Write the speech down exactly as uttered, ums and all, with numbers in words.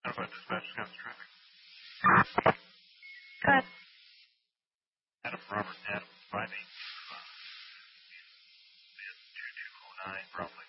How about dispatch comes traffic? Good. Adam Robert, Adam, five eight two two two oh nine, Bravo.